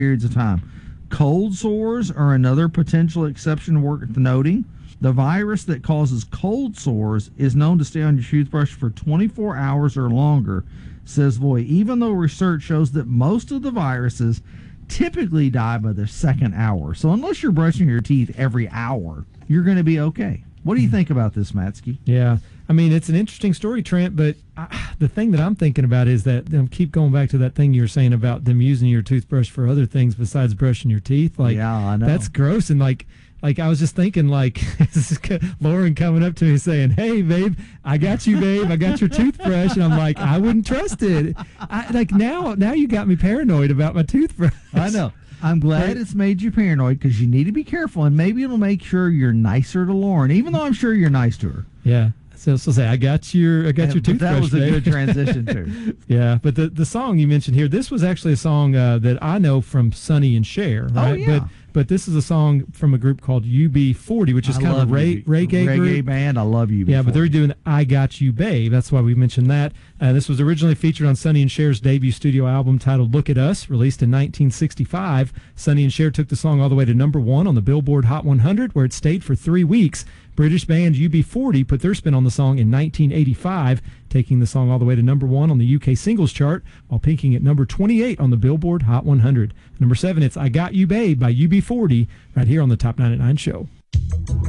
periods of time. Cold sores are another potential exception worth noting. The virus that causes cold sores is known to stay on your toothbrush for 24 hours or longer, says Voigt, even though research shows that most of the viruses typically die by the second hour. So unless you're brushing your teeth every hour, you're going to be okay. What do you think about this, Matsky? Yeah. I mean, it's an interesting story, Trent, but the thing that I'm thinking about is that, keep going back to that thing you were saying about them using your toothbrush for other things besides brushing your teeth. Like, yeah, I know. That's gross. And like I was just thinking, like, Lauren coming up to me saying, "Hey, babe, I got you, babe. I got your toothbrush." And I'm like, I wouldn't trust it. Now you got me paranoid about my toothbrush. I know. I'm glad it's made you paranoid because you need to be careful, and maybe it'll make sure you're nicer to Lauren, even though I'm sure you're nice to her. Yeah. So say, I got your toothbrush. That was a good transition too. Yeah, but the song you mentioned here, this was actually a song that I know from Sonny and Cher, right? Oh, yeah. But this is a song from a group called UB40, which is kind of a reggae group. Band. I love UB40. Yeah, but they're doing I Got You Babe. That's why we mentioned that. This was originally featured on Sonny and Cher's debut studio album titled Look at Us, released in 1965. Sonny and Cher took the song all the way to #1 on the Billboard Hot 100, where it stayed for 3 weeks. British band UB40 put their spin on the song in 1985, taking the song all the way to #1 on the UK singles chart, while peaking at number 28 on the Billboard Hot 100. Number 7, it's I Got You Babe by UB40, right here on the Top 9 at 9 show.